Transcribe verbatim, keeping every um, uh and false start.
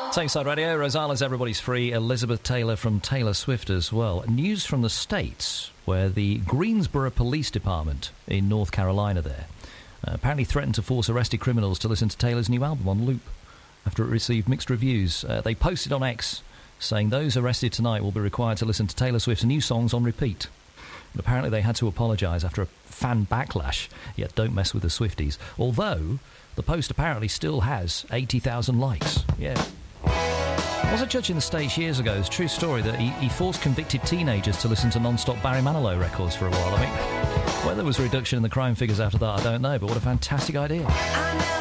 Tameside Radio, Rosala's Everybody's Free, Elizabeth Taylor from Taylor Swift as well. News from the States, where the Greensboro Police Department in North Carolina there uh, apparently threatened to force arrested criminals to listen to Taylor's new album on loop after it received mixed reviews. Uh, they posted on X saying those arrested tonight will be required to listen to Taylor Swift's new songs on repeat. And apparently they had to apologise after a fan backlash, yet don't mess with the Swifties. Although the post apparently still has eighty thousand likes. Yeah. I was a judge in the States years ago. It's a true story that he, he forced convicted teenagers to listen to non-stop Barry Manilow records for a while. I mean, whether there was a reduction in the crime figures after that, I don't know, but what a fantastic idea.